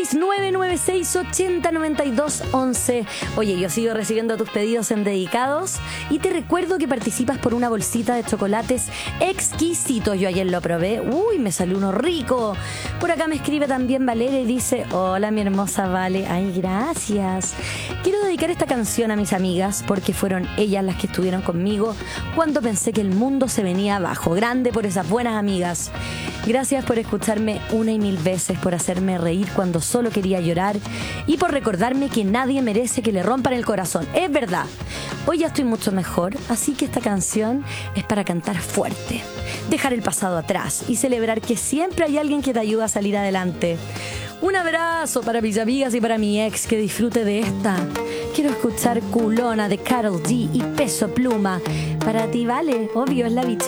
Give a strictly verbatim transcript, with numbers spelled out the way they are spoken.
seis nueve nueve seis, ocho cero nueve dos, once. Oye, yo sigo recibiendo tus pedidos en dedicados y te recuerdo que participas por una bolsita de chocolates exquisitos. Yo ayer lo probé, uy, me salió uno rico. Por acá me escribe también Valeria y dice: hola, mi hermosa Vale. Ay, gracias. Quiero dedicar esta canción a mis amigas porque fueron ellas las que estuvieron conmigo cuando pensé que el mundo se venía abajo. Grande por esas buenas amigas. Gracias por escucharme una y mil veces, por hacerme reír cuando solo quería llorar y por recordarme que nadie merece que le rompan el corazón. Es verdad, hoy ya estoy mucho mejor, así que esta canción es para cantar fuerte, dejar el pasado atrás y celebrar que siempre hay alguien que te ayuda a salir adelante. Un abrazo para mis amigas y para mi ex, que disfrute de esta. Quiero escuchar Culona de Karol G y Peso Pluma. Para ti, Vale, obvio, es la bicha.